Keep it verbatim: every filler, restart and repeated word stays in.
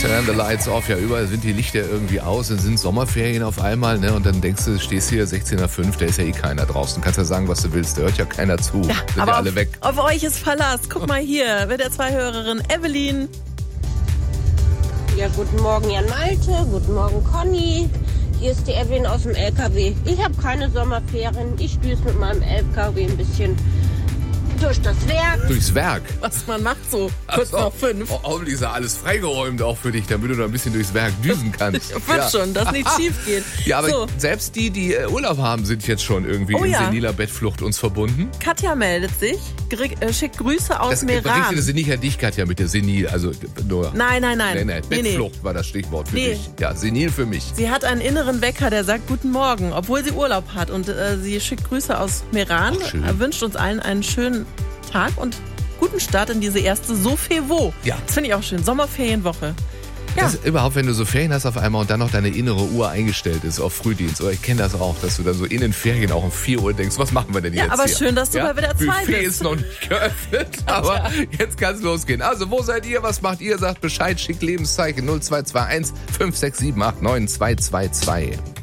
Turn the lights off. Ja, überall sind die Lichter irgendwie aus. Dann sind Sommerferien auf einmal. Ne? Und dann denkst du, stehst hier sechzehn Uhr fünf, da ist ja eh keiner draußen. Du kannst ja sagen, was du willst. Da hört ja keiner zu. Ja, sind aber ja alle auf, weg. Auf euch ist Verlass. Guck mal hier, mit der Zwei-Hörerin Evelyn. Ja, guten Morgen Jan Malte, guten Morgen Conny. Hier ist die Evelyn aus dem L K W. Ich habe keine Sommerferien. Ich düse mit meinem L K W ein bisschen durch das Werk. Durchs Werk? Was man macht so, kurz so. nach fünf. Oh, hoffentlich ist ja alles freigeräumt auch für dich, damit du da ein bisschen durchs Werk düsen kannst. Ich hoffe ja. schon, dass nichts schief geht. Ja, aber so. selbst die, die äh, Urlaub haben, sind jetzt schon irgendwie Oh in ja. seniler Bettflucht uns verbunden. Katja meldet sich, gr- äh, schickt Grüße aus Das Meran. berichtete sie nicht an dich, Katja, mit der Senil. Also nur. Nein, nein, nein. Nee, nee, Nee, nee. Bettflucht war das Stichwort für Nee. dich. Ja, senil für mich. Sie hat einen inneren Wecker, der sagt Guten Morgen, obwohl sie Urlaub hat. Und äh, sie schickt Grüße aus Meran, Ach, schön. äh, wünscht uns allen einen schönen Tag und guten Start in diese erste Sofevo. Ja. Das finde ich auch schön. Sommerferienwoche. Ja. Das ist überhaupt, wenn du so Ferien hast auf einmal und dann noch deine innere Uhr eingestellt ist auf Frühdienst. Oder ich kenne das auch, dass du dann so in den Ferien auch um vier Uhr denkst, was machen wir denn Ja, jetzt aber hier? schön, dass du mal wieder zwei Buffet bist. ist noch nicht geöffnet, aber jetzt kann es losgehen. Also, wo seid ihr? Was macht ihr? Sagt Bescheid, schickt Lebenszeichen null zwei zwei eins fünf sechs sieben acht neun zwei zwei zwei.